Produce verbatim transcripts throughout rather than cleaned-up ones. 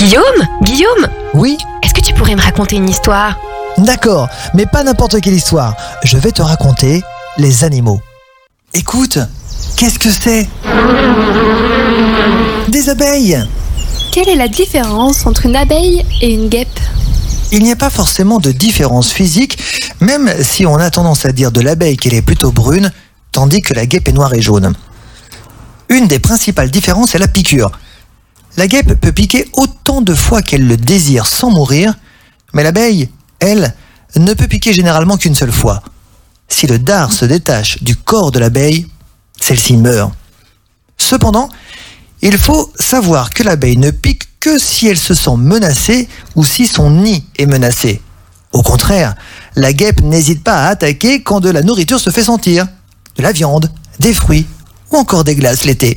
Guillaume Guillaume Oui, Est-ce que tu pourrais me raconter une histoire? d'accord, mais pas n'importe quelle histoire. Je vais te raconter les animaux. Écoute, qu'est-ce que c'est? Des abeilles! Quelle est la différence entre une abeille et une guêpe? Il n'y a pas forcément de différence physique, même si on a tendance à dire de l'abeille qu'elle est plutôt brune, tandis que la guêpe est noire et jaune. Une des principales différences est la piqûre. La guêpe peut piquer autant de fois qu'elle le désire sans mourir, mais l'abeille, elle, ne peut piquer généralement qu'une seule fois. Si le dard se détache du corps de l'abeille, celle-ci meurt. Cependant, il faut savoir que l'abeille ne pique que si elle se sent menacée ou si son nid est menacé. Au contraire, la guêpe n'hésite pas à attaquer quand de la nourriture se fait sentir. De la viande, des fruits ou encore des glaces l'été.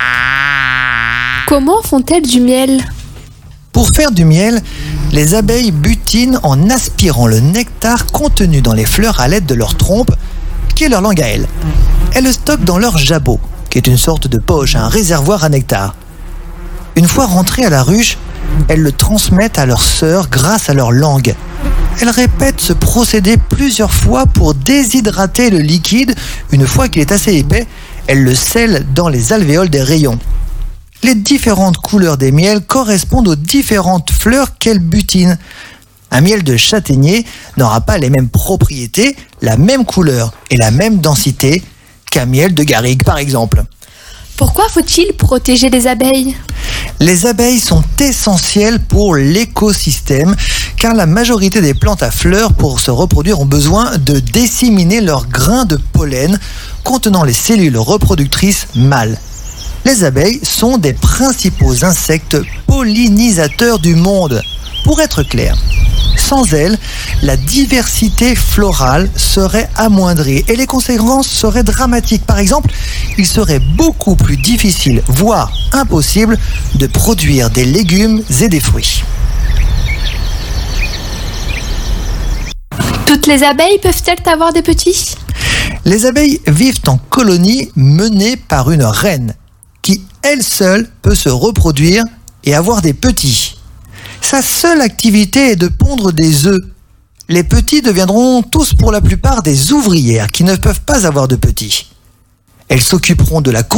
Comment font-elles du miel? Pour faire du miel, les abeilles butinent en aspirant le nectar contenu dans les fleurs à l'aide de leur trompe, qui est leur langue à elles. Elles le stockent dans leur jabot, qui est une sorte de poche, un réservoir à nectar. Une fois rentrées à la ruche, elles le transmettent à leurs sœurs grâce à leur langue. Elles répètent ce procédé plusieurs fois pour déshydrater le liquide. Une fois qu'il est assez épais, elles le scellent dans les alvéoles des rayons. Les différentes couleurs des miels correspondent aux différentes fleurs qu'elles butinent. Un miel de châtaignier n'aura pas les mêmes propriétés, la même couleur et la même densité qu'un miel de garrigue par exemple. Pourquoi faut-il protéger les abeilles? Les abeilles sont essentielles pour l'écosystème car la majorité des plantes à fleurs pour se reproduire ont besoin de disséminer leurs grains de pollen contenant les cellules reproductrices mâles. Les abeilles sont des principaux insectes pollinisateurs du monde. Pour être clair, sans elles, la diversité florale serait amoindrie et les conséquences seraient dramatiques. Par exemple, il serait beaucoup plus difficile, voire impossible, de produire des légumes et des fruits. Toutes les abeilles peuvent-elles avoir des petits? Les abeilles vivent en colonies menées par une reine qui, elle seule, peut se reproduire et avoir des petits. Sa seule activité est de pondre des œufs. Les petits deviendront tous pour la plupart des ouvrières qui ne peuvent pas avoir de petits. Elles s'occuperont de la